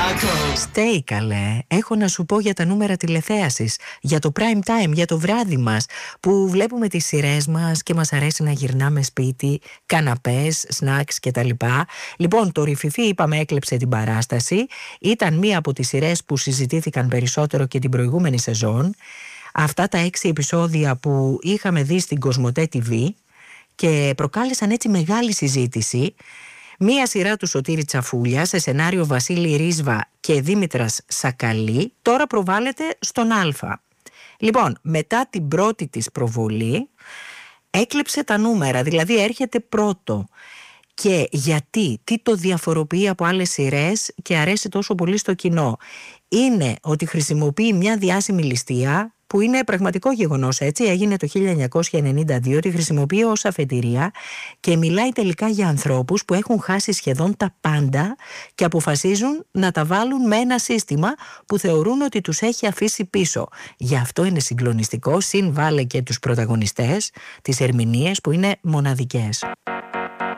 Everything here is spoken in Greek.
Stay καλέ, έχω να σου πω για τα νούμερα τηλεθέασης, για το prime time, για το βράδυ μας, που βλέπουμε τις σειρές μας και μας αρέσει να γυρνάμε σπίτι, καναπές, snacks κτλ. Λοιπόν, το Ρηφιφί είπαμε έκλεψε την παράσταση, ήταν μία από τις σειρές που συζητήθηκαν περισσότερο και την προηγούμενη σεζόν. Αυτά τα 6 επεισόδια που είχαμε δει στην Κοσμοτέ TV και προκάλεσαν έτσι μεγάλη συζήτηση. Μία σειρά του Σωτήρη Τσαφούλια σε σενάριο Βασίλη Ρίσβα και Δήμητρας Σακαλή τώρα προβάλλεται στον Α. Λοιπόν, μετά την πρώτη της προβολή έκλεψε τα νούμερα, δηλαδή έρχεται πρώτο. Και γιατί, τι το διαφοροποιεί από άλλες σειρές και αρέσει τόσο πολύ στο κοινό? Είναι ότι χρησιμοποιεί μια διάσημη ληστεία που είναι πραγματικό γεγονός, έτσι, έγινε το 1992, τη χρησιμοποιεί ως αφετηρία και μιλάει τελικά για ανθρώπους που έχουν χάσει σχεδόν τα πάντα και αποφασίζουν να τα βάλουν με ένα σύστημα που θεωρούν ότι τους έχει αφήσει πίσω. Γι' αυτό είναι συγκλονιστικό, συν βάλε και τους πρωταγωνιστές, τις ερμηνείες που είναι μοναδικές.